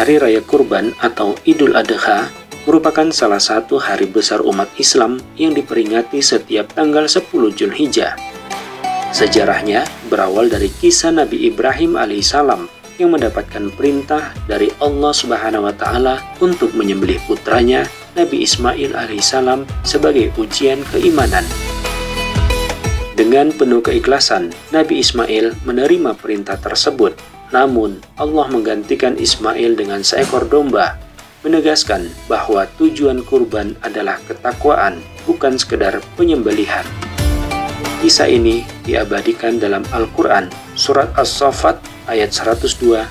Hari Raya Kurban atau Idul Adha merupakan salah satu hari besar umat Islam yang diperingati setiap tanggal 10 Zulhijjah. Sejarahnya berawal dari kisah Nabi Ibrahim alaihissalam yang mendapatkan perintah dari Allah Subhanahu wa Ta'ala untuk menyembelih putranya Nabi Ismail alaihissalam sebagai ujian keimanan. Dengan penuh keikhlasan, Nabi Ismail menerima perintah tersebut. Namun, Allah menggantikan Ismail dengan seekor domba, menegaskan bahwa tujuan kurban adalah ketakwaan, bukan sekedar penyembelihan. Kisah ini diabadikan dalam Al-Quran, Surat As-Saffat ayat 102-107.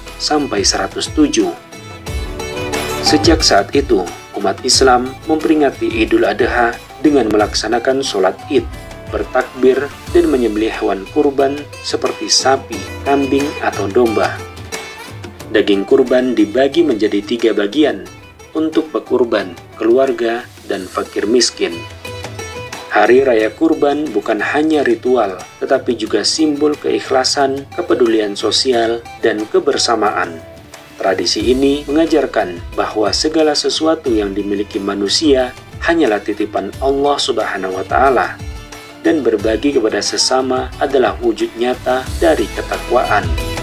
Sejak saat itu, umat Islam memperingati Idul Adha dengan melaksanakan sholat Id, bertakbir, dan menyembelih hewan kurban seperti sapi, kambing, atau domba. Daging kurban dibagi menjadi 3 bagian untuk pekurban, keluarga, dan fakir miskin. Hari Raya Kurban bukan hanya ritual, tetapi juga simbol keikhlasan, kepedulian sosial, dan kebersamaan. Tradisi ini mengajarkan bahwa segala sesuatu yang dimiliki manusia hanyalah titipan Allah Subhanahu wa Ta'ala, dan berbagi kepada sesama adalah wujud nyata dari ketakwaan.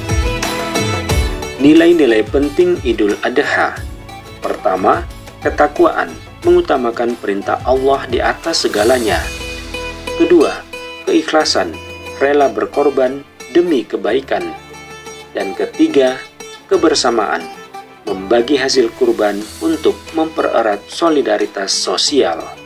Nilai-nilai penting Idul Adha. Pertama, ketakwaan, mengutamakan perintah Allah di atas segalanya. Kedua, keikhlasan, rela berkorban demi kebaikan. Dan ketiga, kebersamaan, membagi hasil kurban untuk mempererat solidaritas sosial.